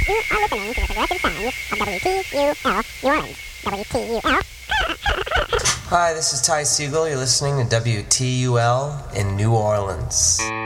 You are listening to the Progressive Sound of WTUL New Orleans. WTUL. Hi, this is Ty Siegel. You're listening to WTUL in New Orleans.